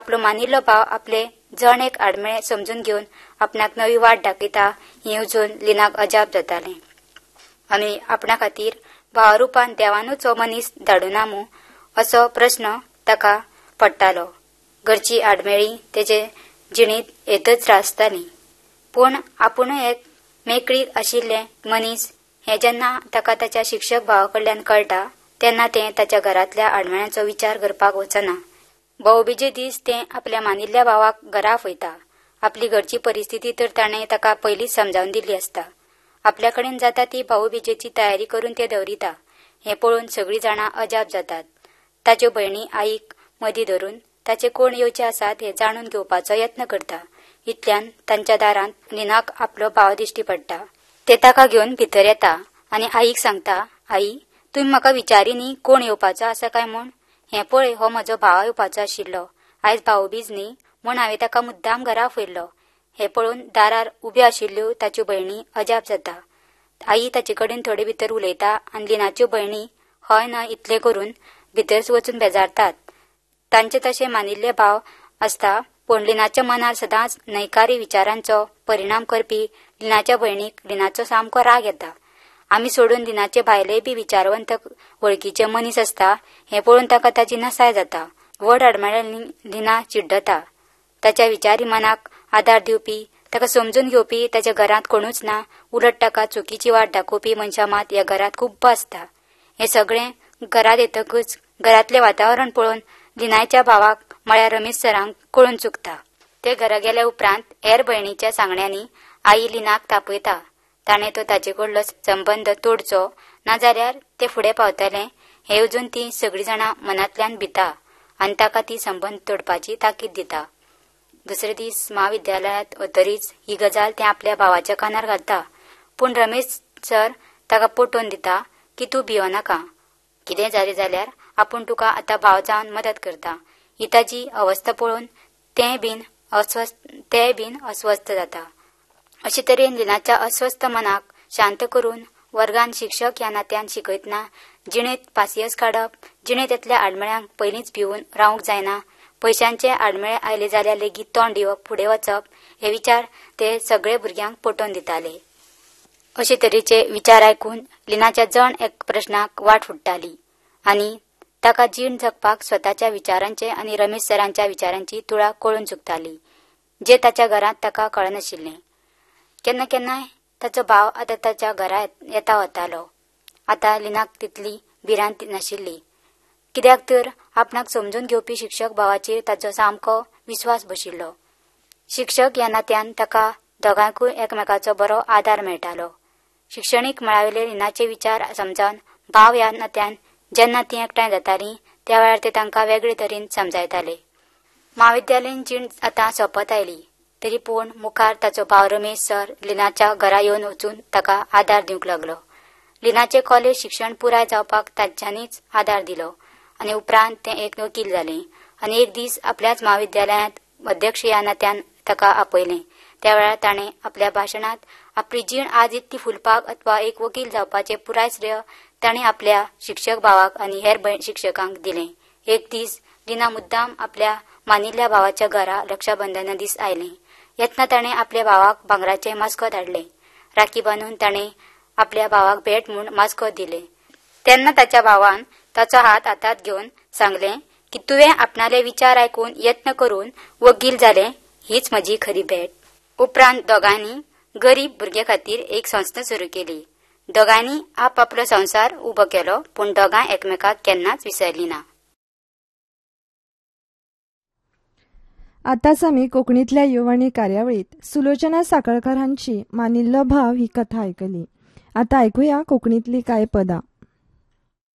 आपलो मानिल्लो भाव आपले जण एक आडमेळे समजून घेवन आपणाक नवी वाट दाखयता ही उजून लिनाक अजाप जातालें। आमी आपणा खातीर भावा रुपान देवानूच हो मनीस धाडूनामू असो प्रश्न ताका पडटालो। घरची आडमेळी तेजे जिणीत येतच रासताली, पूण आपुणूय एक मेकळीक आशिल्ले मनीस हे जेन्ना ताका ताच्या शिक्षक भावा कडल्यान कळटा तेन्ना तें ताच्या घरांतल्या आडमेळ्यांचो विचार करपाक वचना। भाऊबीजे दीस तें आपल्या मानिल्ल्या भावाक घरा आपयता। आपली घरची परिस्थिती तर ताणें ताका पयलींच समजावन दिल्ली आसता। आपल्या कडेन जाता ती भाऊबीजेची तयारी करून ते दवरिता। हें पळोवन सगळीं जाणां अजाप जातात। ताच्यो भयणी आईक मदीं धरून ताचे कोण येवचे आसात हें जाणून घेवपाचो यत्न करता। इतल्यान तांच्या दारांत लिनाक आपलो भाव दिश्टी पडटा। ते ताका घेवन भितर येता आनी आईक सांगता, आई, तुमी म्हाका विचारी न्ही कोण येवपाचो आसा काय म्हूण? हें पळय, हो म्हजो भाव येवपाचो आशिल्लो। आयज भाऊबीज न्ही म्हूण हांवें ताका मुद्दाम घरा आपयल्लो। हें पळोवन दारार उब्यो आशिल्ल्यो ताच्यो भयणी अजाप जाता। आई ताचे कडेन थोडे भितर उलयता आनी लिनाच्यो भयणी हय न्हय इतलें करून भितर वचून बेजारतात। तांचे तशें मानिल्ले भाव आसता, पूण लिनाच्या मनार सदांच न्हयकारी विचारांचो परिणाम करपी लिनाच्या भयणीक लिनाचो सामको राग येता। आमी सोडून लिनाचे भायलेय बी विचारवंत वळखीचे मनीस आसता हें पळोवन ताका ताची नसाय जाता। व्हड आडमेळ्यांनी लिना चिड्डता। ताच्या विचारी मनाक आदार दिवपी, ताका समजून घेवपी ताच्या घरांत कोणूच ना। उलट ताका चुकीची वाट दाखोवपी मनशां मात ह्या घरांत खूब आसता। हें सगळें घरांत येतकच घरांतलें वातावरण पळोवन लिनाच्या भावाक म्हळ्यार रमेश सरांक कळून चुकता। ते घरा गेल्या उपरांत हेर भयणीच्या सांगण्यांनी आई लिनाक तापयता। ताणें तो ताचे कडलो संबंद तोडचो नाजाल्यार ते फुडें पावतले हे अजून ती सगळीं जाणां मनांतल्यान भिता आनी ताका ती संबंद तोडपाची ताकीद दिता। दुसरे दीस महाविद्यालयांत वतरीच ही गजाल तें आपल्या भावाच्या कानार घालता, पूण रमेश सर ताका पटोवन दिता की तूं भियोनाका, कितें जालें जाल्यार आपूण तुका आतां भाव जावन मदत करता। ही ताची अवस्था पळोवन तें बीन अस्वस्थ जाता। अशे तरेन लिनाच्या अस्वस्थ मनाक शांत करून वर्गांत शिक्षक ह्या नात्यान शिकयतना जिणेंत पासियेंस काडप, जिणेंतल्या आडमेळ्यांक पयलींच भिवून रावंक जायना, पयशांचे आडमेळे आयले जाल्यार लेगीत तोंड दिवप, फुडें वचप हे विचार ते सगळे भुरग्यांक पटोवन दिताले। अशे तरेचे विचार आयकून लिनाच्या जण एक प्रश्नाक वाट फुट्टाली आनी ताका जीण जगपाक स्वताच्या विचारांचे आनी रमेश सरांच्या विचारांची तुळा कळून चुकताली, जे ताच्या घरांत ताका कळनाशिल्लें। केन्ना केन्नाय ताचो भाव आतां ताच्या घरा येता वतालो। आतां लिनाक तितली भिरांत नाशिल्ली, कित्याक तर आपणाक समजून घेवपी शिक्षक भावाचेर ताचो सामको विस्वास बशिल्लो। शिक्षक ह्या नात्यान ताका दोगांयकूय एकमेकाचो बरो आदार मेळटालो। शिक्षणीक मळावेले लिनाचे विचार समजावन भाव ह्या नात्यान जेन्ना ती एकठांय जातालीं त्या वेळार ते तांकां वेगळे तरेन समजायताले। महाविद्यालयीन जीण आतां सोंपत आयली, तरी पूण मुखार ताचो भाव रमेश सर लिनाच्या घरा येवन वचून ताका आदार दिवंक लागलो। लिनाचे कॉलेज शिक्षण पुराय जावपाक तांच्यांनीच आदार दिलो आनी उपरांत तें एक वकील जालें आनी एक दीस आपल्याच महाविद्यालयांत अध्यक्ष ह्या नात्यान ताका आपयलें। त्या वेळार ताणें आपल्या भाशणांत आपली जीण आज इतली फुलपाक अथवा एक वकील जावपाचें पुराय श्रेय ताणें आपल्या शिक्षक भावाक आनी हेर शिक्षकांक दिलें। एक दीस लिना मुद्दाम आपल्या मानिल्ल्या भावाच्या घरा रक्षाबंधना दीस आयलें। येतना ताणें आपल्या भावाक भांगराचें मास्को धाडलें। राखी बांदून ताणें आपल्या भावाक भेट म्हूण मास्को दिलें। तेन्ना ताच्या भावान ताचो हात हातांत घेवन सांगलें की तुवें आपणाले विचार आयकून यत्न करून वकील जालें, हीच म्हजी खरी भेट। उपरांत दोगांनी गरीब भुरग्यां खातीर एक संस्था सुरू केली। दोगांनी आपलो संवसार उबो केलो, पूण दोगांय एकमेकाक केन्नाच विसरलीं ना। आतांच आमी कोंकणीतल्या युवाणी कार्यावळीत सुलोचना साखळकर हांची मानिल्लो भाव ही कथा आयकली। आतां आयकुया कोंकणीतली कांय पदां।